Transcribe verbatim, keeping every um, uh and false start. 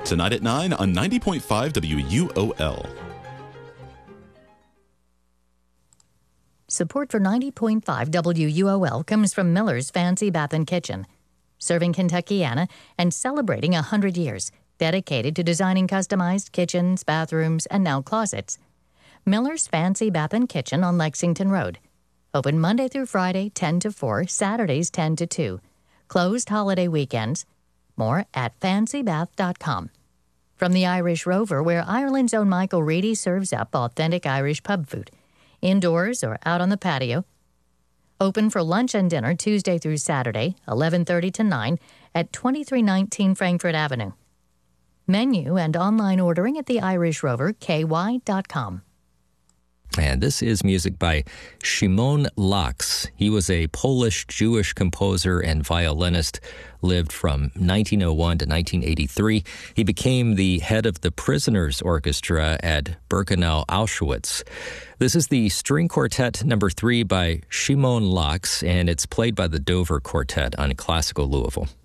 Tonight at nine on ninety point five W U O L. Support for ninety point five W U O L comes from Miller's Fancy Bath and Kitchen, serving Kentuckiana and celebrating one hundred years, dedicated to designing customized kitchens, bathrooms, and now closets. Miller's Fancy Bath and Kitchen on Lexington Road. Open Monday through Friday, ten to four, Saturdays, ten to two. Closed holiday weekends. More at fancy bath dot com. From the Irish Rover, where Ireland's own Michael Reedy serves up authentic Irish pub food, indoors or out on the patio. Open for lunch and dinner Tuesday through Saturday, eleven thirty to nine, at twenty-three nineteen Frankfurt Avenue. Menu and online ordering at the Irish Rover, K Y dot com. And this is music by Szymon Laks. He was a Polish-Jewish composer and violinist, lived from nineteen oh one to nineteen eighty-three. He became the head of the Prisoners Orchestra at Birkenau Auschwitz. This is the string quartet number three by Szymon Laks, and it's played by the Dover Quartet on Classical Louisville.